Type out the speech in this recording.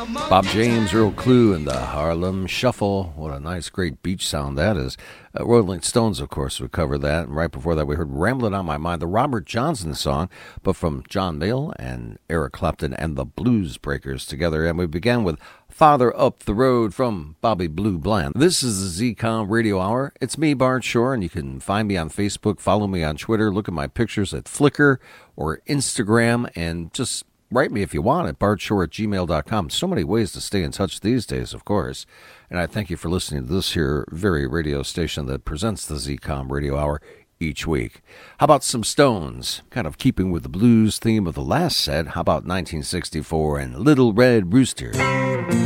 Bob James, Earl Klugh, and the Harlem Shuffle. What a nice, great beach sound that is. Rolling Stones, of course, would cover that. And right before that, we heard Ramblin' on My Mind, the Robert Johnson song, but from John Mayall and Eric Clapton and the Blues Breakers together. And we began with Farther Up the Road from Bobby Blue Bland. This is the ZCOM Radio Hour. It's me, Bart Shore, and you can find me on Facebook, follow me on Twitter, look at my pictures at Flickr or Instagram, and just write me if you want at bartshore@gmail.com. So many ways to stay in touch these days, of course. And I thank you for listening to this here very radio station that presents the ZCOM Radio Hour each week. How about some Stones? Kind of keeping with the blues theme of the last set, how about 1964 and Little Red Rooster?